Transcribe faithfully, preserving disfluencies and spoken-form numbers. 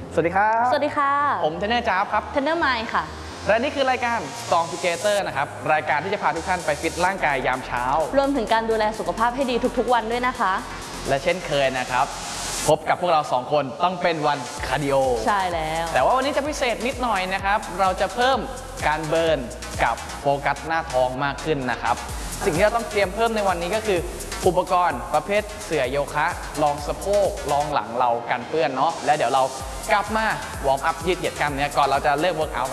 สวัสดีครับสวัสดีค่ะผมเทรนเนอร์จ๊าบครับเทรนเนอร์ไมค์ค่ะและนี่คือรายการ Strong Together นะครับรายการที่จะพาทุกท่านไปฟิตร่างกายยามเช้ารวมถึงการดูแลสุขภาพให้ดีทุกๆวันด้วยนะคะและเช่นเคยนะครับพบกับพวกเราสองคนต้องเป็นวันคาร์ดิโอใช่แล้วแต่ว่าวันนี้จะพิเศษนิดหน่อยนะครับเราจะเพิ่มการเบิร์นกับโฟกัสหน้าท้องมากขึ้นนะครับสิ่งที่เราต้องเตรียมเพิ่มในวันนี้ก็คืออุปกรณ์ประเภทเสื่อโยคะรองสะโพกรองหลังเรากันเปื้อนเนาะแล้วเดี๋ยวเรากลับมาวอร์มอัพยืดเหยียดกล้ามเนื้อก่อนเราจะเริ่มเวิร์กอัพ